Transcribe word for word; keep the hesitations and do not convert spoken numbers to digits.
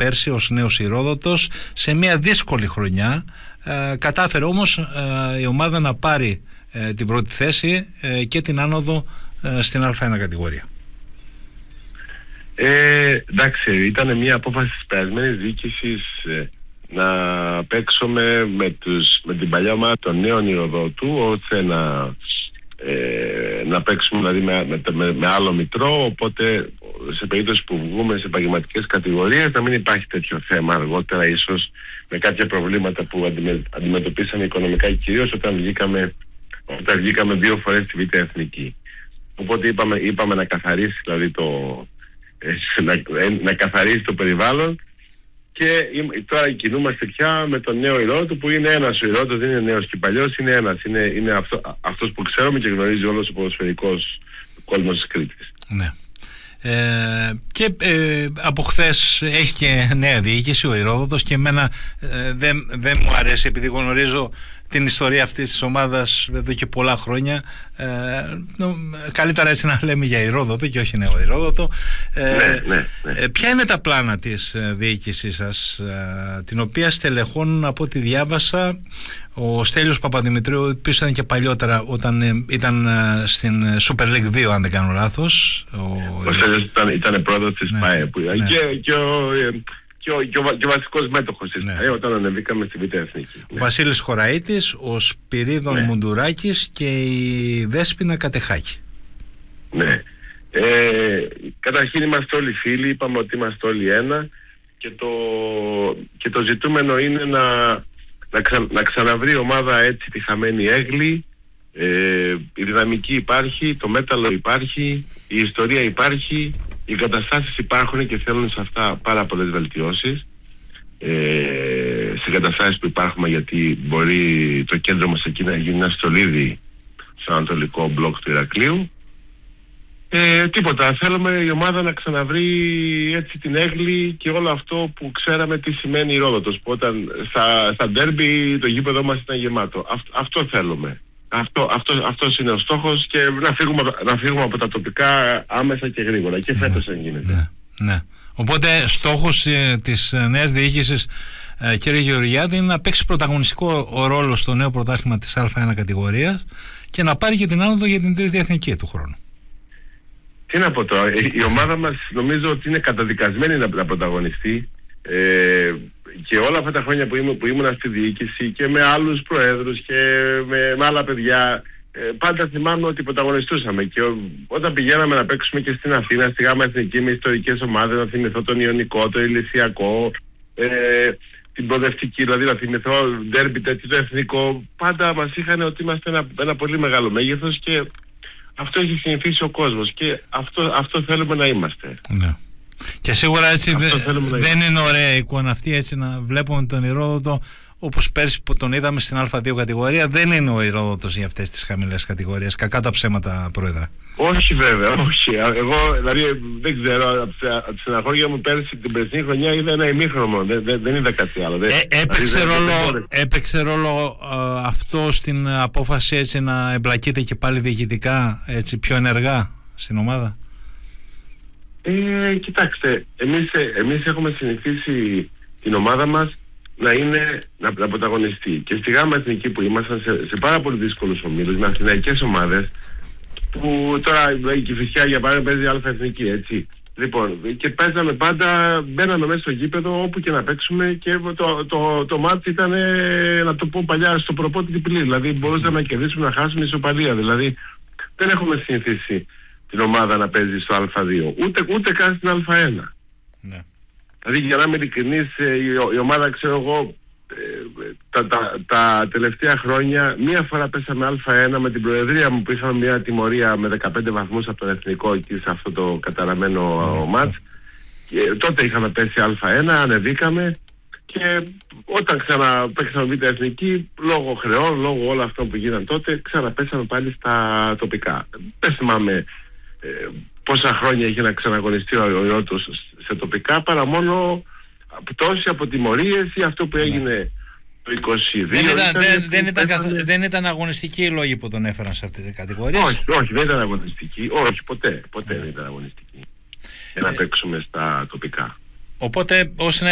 πέρσι ως νέος Ηρόδοτος σε μια δύσκολη χρονιά. Ε, κατάφερε όμως ε, η ομάδα να πάρει ε, την πρώτη θέση ε, και την άνοδο ε, στην Α1 κατηγορία. Ε, εντάξει, ήταν μια απόφαση της περασμένης διοίκησης ε, να παίξουμε με, τους, με την παλιά ομάδα των νέων Ηροδότου, ώστε να, ε, να παίξουμε δηλαδή με, με, με άλλο μητρό, οπότε σε περίπτωση που βγούμε σε επαγγελματικές κατηγορίες να μην υπάρχει τέτοιο θέμα αργότερα, ίσως με κάποια προβλήματα που αντιμε, αντιμετωπίσαμε οικονομικά, κυρίως όταν βγήκαμε, όταν βγήκαμε δύο φορές στη Β' Εθνική. Οπότε είπαμε, είπαμε να καθαρίσει δηλαδή το, να, να καθαρίσει το περιβάλλον. Και τώρα κινούμαστε πια με τον νέο Ηρόδοτο, που είναι ένας ο Ηρόδοτος, δεν είναι νέος και παλιός, είναι ένας. Είναι, είναι αυτό, αυτός που ξέρουμε και γνωρίζει όλος ο ποδοσφαιρικός κόσμος της Κρήτης. Ναι. Ε, και ε, από χθες έχει και νέα διοίκηση ο Ηρόδοτος και εμένα ε, δεν, δεν μου αρέσει, επειδή γνωρίζω την ιστορία αυτής της ομάδας εδώ και πολλά χρόνια. Ε, νο, καλύτερα έτσι να λέμε για Ηρόδοτο και όχι νέο Ηρόδοτο. Ε, ναι, ναι, ναι. Ε, ποια είναι τα πλάνα της διοίκησης σας, ε, την οποία στελεχώνουν, από ό,τι διάβασα, ο Στέλιος Παπαδημητρίου, ο οποίος ήταν και παλιότερα όταν ε, ήταν ε, στην Super League δύο, αν δεν κάνω λάθος. Ο, ο Στέλιος ήταν, ήταν πρόεδρος της ναι, ΠΑΕ που, ναι. και, και ο... Και ο, και, ο, και ο βασικός μέτοχος της ναι. ΠΑΕ όταν ανεβήκαμε στη Β' Εθνική. Ο ναι. Βασίλης Χωραΐτης, ο Σπυρίδων ναι. Μουντουράκης και η Δέσποινα Κατεχάκη. Ναι. Ε, καταρχήν είμαστε όλοι φίλοι, είπαμε ότι είμαστε όλοι ένα και το, και το ζητούμενο είναι να, να, ξα, να ξαναβρει η ομάδα έτσι τη χαμένη έγκλη. Ε, η δυναμική υπάρχει, το μέταλλο υπάρχει, η ιστορία υπάρχει, οι καταστάσεις υπάρχουν και θέλουν σε αυτά πάρα πολλές βελτιώσεις ε, σε καταστάσεις που υπάρχουμε, γιατί μπορεί το κέντρο μας εκεί να γίνει ένα στολίδι στο ανατολικό μπλοκ του Ηρακλείου. Ε, τίποτα, θέλουμε η ομάδα να ξαναβρει έτσι την έγκλη και όλο αυτό που ξέραμε τι σημαίνει Ηρόδοτος, που όταν στα, στα ντέρμπι το γήπεδο μας ήταν γεμάτο. Αυτό, αυτό θέλουμε. Αυτό, αυτό, αυτός είναι ο στόχος, και να φύγουμε, να φύγουμε από τα τοπικά άμεσα και γρήγορα, και φέτος αν γίνεται. Ναι, ναι. Οπότε στόχος ε, της νέας διοίκησης, ε, κύριε Γεωργιάδη, είναι να παίξει πρωταγωνιστικό ρόλο στο νέο πρωτάθλημα της Α1 κατηγορίας και να πάρει και την άνοδο για την τρίτη εθνική του χρόνου. Τι να πω τώρα, η ομάδα μας νομίζω ότι είναι καταδικασμένη να, να πρωταγωνιστεί. Ε, και όλα αυτά τα χρόνια που, ήμουν, που ήμουν στη διοίκηση και με άλλους προέδρους και με, με άλλα παιδιά, ε, πάντα θυμάμαι ότι πρωταγωνιστούσαμε, και ο, όταν πηγαίναμε να παίξουμε και στην Αθήνα στη Γάμα Εθνική με ιστορικές ομάδες, να θυμηθώ τον Ιωνικό, το Ηλυσιακό, ε, την προοδευτική, δηλαδή να θυμηθώ ντέρμπι τέτοιο, το εθνικό, πάντα μας είχαν ότι είμαστε ένα, ένα πολύ μεγάλο μέγεθος, και αυτό έχει συνηθίσει ο κόσμος, και αυτό, αυτό θέλουμε να είμαστε. Ναι. Και σίγουρα έτσι δε, δεν είναι ωραία εικόνα αυτή, έτσι να βλέπουμε τον Ηρόδοτο όπως πέρσι που τον είδαμε στην Α2 κατηγορία. Δεν είναι ο Ηρόδοτος για αυτές τις χαμηλές κατηγορίες. Κακά τα ψέματα, Πρόεδρε. Όχι βέβαια, όχι. Εγώ δηλαδή δεν ξέρω, από τη στεναχώρια μου πέρσι την περσινή χρονιά είδα ένα ημίχρονο, δεν, δεν, δεν είδα κάτι άλλο. Ε, έπαιξε, δηλαδή, ρόλο, δεν έπαιξε ρόλο ε, αυτό στην απόφαση έτσι να εμπλακείτε και πάλι διοικητικά έτσι πιο ενεργά στην ομάδα? Ε, κοιτάξτε, εμείς, εμείς έχουμε συνηθίσει την ομάδα μας να είναι να, να πρωταγωνιστεί, και στη Γάμα Εθνική που ήμασταν σε, σε πάρα πολύ δύσκολους ομίλους με αθηναϊκές ομάδες, που τώρα η Κηφισιά για παράδειγμα παίζει Α Εθνική, έτσι. Λοιπόν, και παίζαμε πάντα, μπαίναμε μέσα στο γήπεδο όπου και να παίξουμε, και το, το, το, το μάτι ήταν, να το πω παλιά, στο προπότη διπλή. Δηλαδή μπορούσαμε να κερδίσουμε, να χάσουμε ισοπαλία. Δηλαδή δεν έχουμε συνηθίσει την ομάδα να παίζει στο Α2, ούτε, ούτε καν στην Α1. Ναι. Δηλαδή, για να είμαι ειλικρινής, η, η ομάδα, ξέρω εγώ, τα, τα, τα τελευταία χρόνια μία φορά πέσαμε Α1 με την προεδρία μου, που είχαμε μια τιμωρία με δεκαπέντε βαθμούς από τον Εθνικό εκεί σε αυτό το καταραμένο mm. μάτς, και τότε είχαμε πέσει Α1, ανεβήκαμε, και όταν ξαναπαίξαμε Β' Εθνική, λόγω χρεών, λόγω όλων αυτών που γίναν τότε, ξαναπέσαμε πάλι στα τοπικά. Δεν θυμάμαι ε, πόσα χρόνια είχε να ξαναγωνιστεί ο Ηρόδοτος σε τοπικά, παρά μόνο πτώση από τιμωρίες ή αυτό που έγινε το είκοσι δύο. Δεν ήταν, ήταν, δεν, δεν, ήταν, πέθανε... δεν ήταν αγωνιστικοί οι λόγοι που τον έφεραν σε αυτή την κατηγορία. Όχι, όχι, δεν ήταν αγωνιστική. Όχι, ποτέ, ποτέ δεν ήταν αγωνιστική. Για να παίξουμε στα τοπικά. Οπότε, ως